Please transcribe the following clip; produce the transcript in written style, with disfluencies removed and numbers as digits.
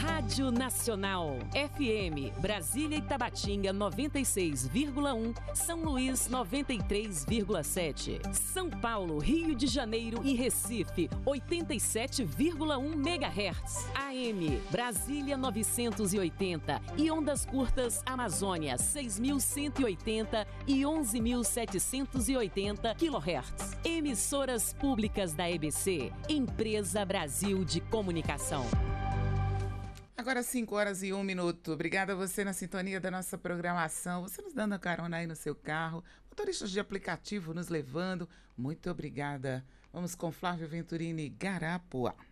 Rádio Nacional, FM, Brasília e Tabatinga 96,1, São Luís 93,7, São Paulo, Rio de Janeiro e Recife 87,1 MHz, AM, Brasília 980 e ondas curtas Amazônia 6.180 e 11.780 kHz. Emissoras públicas da EBC, Empresa Brasil de Comunicação. Agora 5h01. Obrigada a você na sintonia da nossa programação. Você nos dando a carona aí no seu carro. Motoristas de aplicativo nos levando. Muito obrigada. Vamos com Flávio Venturini, Garapuá.